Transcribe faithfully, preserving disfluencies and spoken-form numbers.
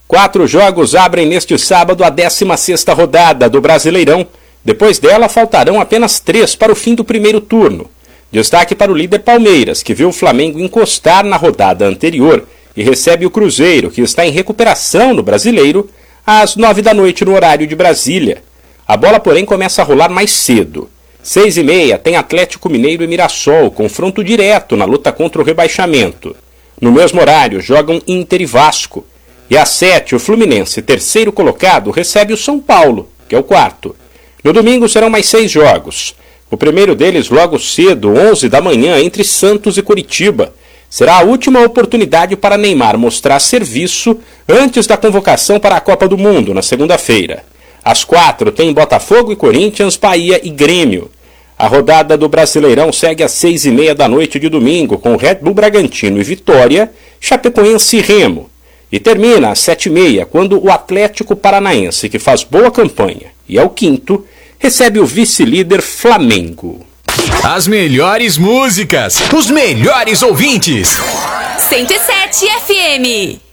Quatro jogos abrem neste sábado a décima sexta rodada do Brasileirão. Depois dela, faltarão apenas três para o fim do primeiro turno. Destaque para o líder Palmeiras, que viu o Flamengo encostar na rodada anterior e recebe o Cruzeiro, que está em recuperação no Brasileiro, às nove da noite no horário de Brasília. A bola, porém, começa a rolar mais cedo. Seis e meia tem Atlético Mineiro e Mirassol, confronto direto na luta contra o rebaixamento. No mesmo horário, jogam Inter e Vasco. E às sete, o Fluminense, terceiro colocado, recebe o São Paulo, que é o quarto. No domingo serão mais seis jogos. O primeiro deles logo cedo, onze da manhã, entre Santos e Curitiba. Será a última oportunidade para Neymar mostrar serviço antes da convocação para a Copa do Mundo, na segunda-feira. Às quatro tem Botafogo e Corinthians, Bahia e Grêmio. A rodada do Brasileirão segue às seis e meia da noite de domingo, com Red Bull Bragantino e Vitória, Chapecoense e Remo. E termina às sete e meia, quando o Atlético Paranaense, que faz boa campanha e é o quinto, recebe o vice-líder Flamengo. As melhores músicas, os melhores ouvintes. cento e sete F M.